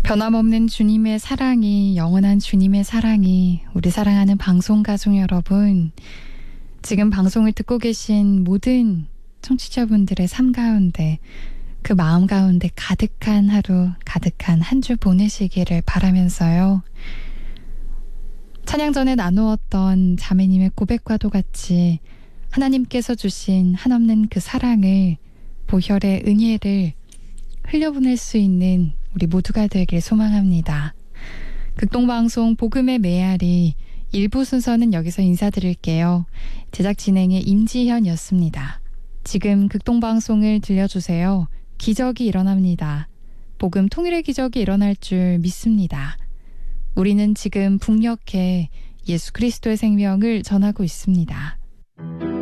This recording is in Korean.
변함없는 주님의 사랑이, 영원한 주님의 사랑이 우리 사랑하는 방송가족 여러분, 지금 방송을 듣고 계신 모든 청취자분들의 삶 가운데, 그 마음 가운데 가득한 하루, 가득한 한 주 보내시기를 바라면서요. 찬양 전에 나누었던 자매님의 고백과도 같이 하나님께서 주신 한없는 그 사랑을, 보혈의 은혜를 흘려보낼 수 있는 우리 모두가 되길 소망합니다. 극동방송 복음의 메아리 1부 순서는 여기서 인사드릴게요. 제작 진행의 임지현이었습니다. 지금 극동방송을 들려주세요. 기적이 일어납니다. 복음 통일의 기적이 일어날 줄 믿습니다. 우리는 지금 북녘에 예수 그리스도의 생명을 전하고 있습니다.